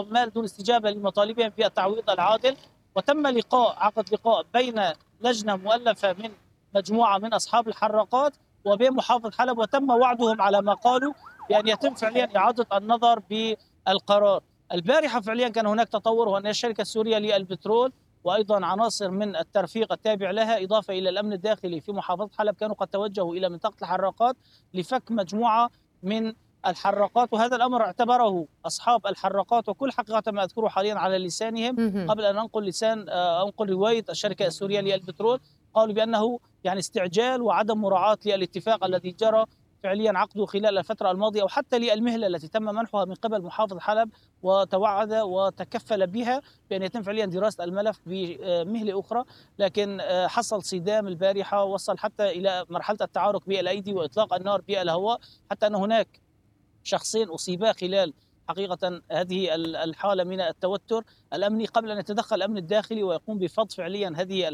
العمال دون استجابة لمطالبهم في التعويض العادل. وتم عقد لقاء بين لجنة مؤلفة من مجموعة من أصحاب الحراقات وبين محافظ حلب، وتم وعدهم على ما قالوا بأن يتم فعليا إعادة النظر بالقرار. البارحة فعليا كان هناك تطور، وأن الشركة السورية للبترول وأيضا عناصر من الترفيق التابع لها إضافة إلى الأمن الداخلي في محافظة حلب كانوا قد توجهوا إلى منطقة الحراقات لفك مجموعة من الحراقات. وهذا الأمر اعتبره أصحاب الحراقات، وكل حقيقة ما أذكره حاليا على لسانهم قبل أن أنقل رواية الشركة السورية للبترول، قالوا بأنه يعني استعجال وعدم مراعاة للاتفاق الذي جرى فعليا عقده خلال الفترة الماضية، وحتى للمهلة التي تم منحها من قبل محافظ حلب، وتوعد وتكفل بها بأن يتم فعليا دراسة الملف بمهلة أخرى. لكن حصل صدام البارحة وصل حتى إلى مرحلة التعارك بالأيدي وإطلاق النار بالهواء، حتى أن هناك شخصين أصيبا خلال حقيقة هذه الحالة من التوتر الأمني قبل أن يتدخل الأمن الداخلي ويقوم بفض فعليا هذه